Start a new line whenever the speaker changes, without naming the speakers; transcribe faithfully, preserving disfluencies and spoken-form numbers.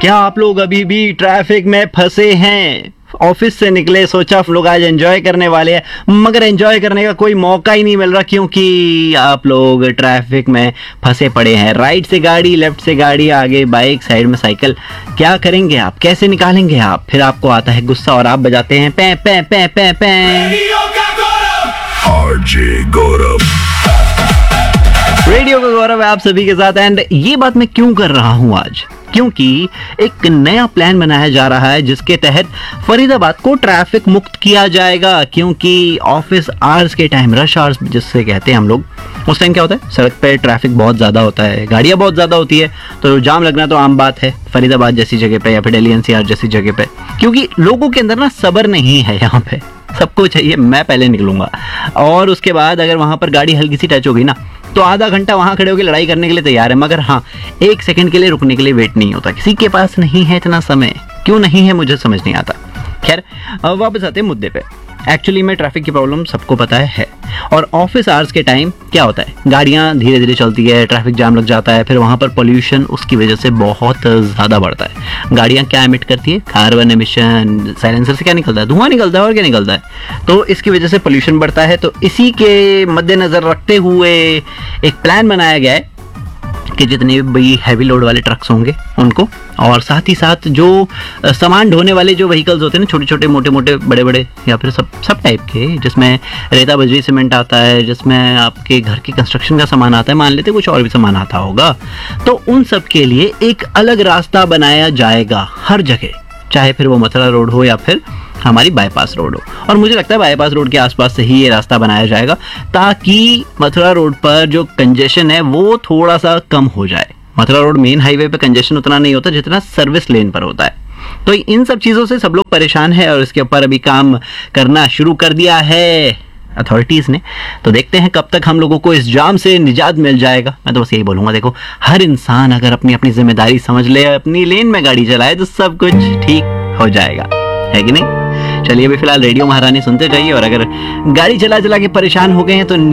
क्या आप लोग अभी भी ट्रैफिक में फंसे हैं? ऑफिस से निकले, सोचा आप लोग आज एंजॉय करने वाले हैं, मगर एंजॉय करने का कोई मौका ही नहीं मिल रहा क्योंकि आप लोग ट्रैफिक में फंसे पड़े हैं। राइट से गाड़ी, लेफ्ट से गाड़ी, आगे बाइक, साइड में साइकिल। क्या करेंगे आप? कैसे निकालेंगे आप? फिर आपको आता है गुस्सा और आप बजाते हैं पै पै पै पै पै।
आरजे गौरव,
रेडियो का गौरव है आप सभी के साथ। एंड ये बात मैं क्यों कर रहा हूं आज? क्योंकि एक नया प्लान बनाया जा रहा है जिसके तहत फरीदाबाद को ट्रैफिक मुक्त किया जाएगा। क्योंकि ऑफिस आवर्स के टाइम, रश आवर्स जिससे कहते हैं हम लोग, उस टाइम क्या होता है, सड़क पे ट्रैफिक बहुत ज़्यादा होता है, गाड़ियाँ बहुत ज़्यादा होती है, तो जाम लगना तो आम बात है फरीदाबाद जैसी जगह पे या फिर दिल्ली एनसीआर जैसी जगह पे। क्योंकि लोगों के अंदर ना सब्र नहीं है, यहाँ पे सबको चाहिए मैं पहले निकलूंगा, और उसके बाद अगर वहाँ पर गाड़ी हल्की सी टच होगी ना तो आधा घंटा वहां खड़े होकर लड़ाई करने के लिए तैयार है। मगर हाँ, एक सेकंड के लिए रुकने के लिए वेट नहीं होता, किसी के पास नहीं है इतना समय। क्यों नहीं है मुझे समझ नहीं आता। खैर, अब वापस आते हैं मुद्दे पे। एक्चुअली में ट्रैफिक की प्रॉब्लम सबको पता है, है। और ऑफिस आवर्स के टाइम क्या होता है, गाड़ियाँ धीरे धीरे चलती है, ट्रैफिक जाम लग जाता है, फिर वहाँ पर पोल्यूशन उसकी वजह से बहुत ज़्यादा बढ़ता है। गाड़ियाँ क्या एमिट करती है, कार्बन एमिशन, साइलेंसर से क्या निकलता है, धुआं निकलता है और क्या निकलता है, तो इसकी वजह से पोल्यूशन बढ़ता है। तो इसी के मद्देनज़र रखते हुए एक प्लान बनाया गया है कि जितने भी हैवी लोड वाले ट्रक्स होंगे उनको, और साथ ही साथ जो सामान ढोने वाले जो व्हीकल्स होते हैं ना, छोटे छोटे मोटे मोटे बड़े बड़े या फिर सब सब टाइप के, जिसमें रेता बजरी सीमेंट आता है, जिसमें आपके घर के कंस्ट्रक्शन का सामान आता है, मान लेते कुछ और भी सामान आता होगा, तो उन सब के लिए एक अलग रास्ता बनाया जाएगा हर जगह, चाहे फिर वो मथुरा रोड हो या फिर हमारी बाईपास रोड हो। और मुझे लगता है बाईपास रोड के आसपास से ही ये रास्ता बनाया जाएगा ताकि मथुरा रोड पर जो कंजेशन है वो थोड़ा सा कम हो जाए। मथुरा रोड मेन हाईवे पे कंजेशन उतना नहीं होता जितना सर्विस लेन पर होता है। तो इन सब चीज़ों से सब लोग परेशान हैं और इसके ऊपर अभी काम करना शुरू कर दिया है अथॉरिटीज़ ने। तो देखते हैं कब तक हम लोगों को इस जाम से निजात मिल जाएगा। मैं तो बस यही बोलूँगा, देखो हर इंसान अगर अपनी अपनी जिम्मेदारी समझ ले, अपनी लेन में गाड़ी चलाए, तो सब कुछ ठीक हो जाएगा, है कि नहीं? चलिए अभी फिलहाल रेडियो महारानी सुनते जाइए, और अगर गाड़ी चला चला के परेशान हो गए हैं तो